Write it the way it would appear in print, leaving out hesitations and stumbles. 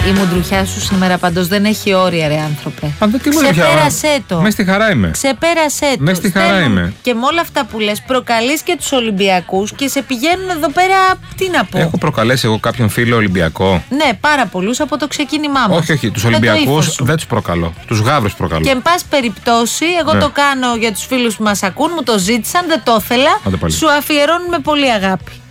Η μουντρουχιά σου σήμερα πάντως δεν έχει όρια, ρε άνθρωπε. Ξεπέρασέ το. Μες στη χαρά είμαι. Ξεπέρασέ το. Μες στη χαρά είμαι. Και με όλα αυτά που λες, προκαλείς και τους Ολυμπιακούς και σε πηγαίνουν εδώ πέρα. Τι να πω. Έχω προκαλέσει εγώ κάποιον φίλο Ολυμπιακό? Ναι, πάρα πολλούς από το ξεκίνημά μας. Όχι. Τους Ολυμπιακούς δεν τους προκαλώ. Τους γάβρους προκαλώ. Και εν πάση περιπτώσει, εγώ το κάνω για τους φίλους που μας ακούν, μου το ζήτησαν, δεν το ήθελα. Σου αφιερώνουν με πολύ αγάπη.